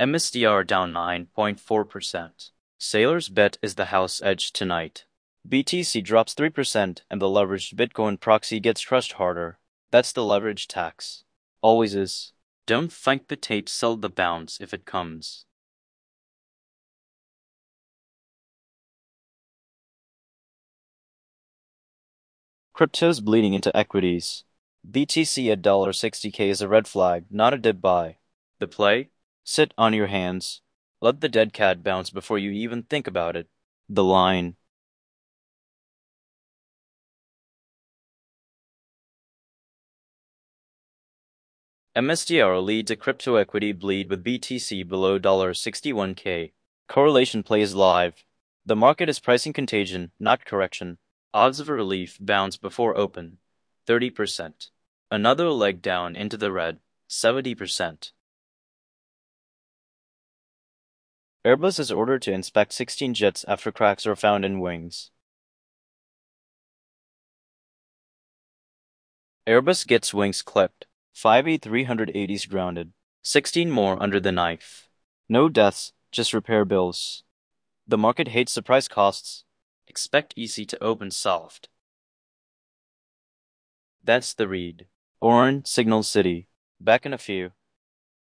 MSDR down 9.4%. Sailor's bet is the house edge tonight. BTC drops 3% and the leveraged Bitcoin proxy gets crushed harder. That's the leverage tax. Always is. Don't think the tape sell the bounce if it comes. Crypto's bleeding into equities. BTC at $60K is a red flag, not a dip buy. The play? Sit on your hands. Let the dead cat bounce before you even think about it. The line. MSDR leads a crypto equity bleed with BTC below $61K. Correlation plays live. The market is pricing contagion, not correction. Odds of a relief bounce before open, 30%. Another leg down into the red, 70%. Airbus is ordered to inspect 16 jets after cracks are found in wings. Airbus gets wings clipped. 5 A380s grounded. 16 more under the knife. No deaths, just repair bills. The market hates surprise costs. Expect EC to open soft. That's the read. Oran, Signal City. Back in a few.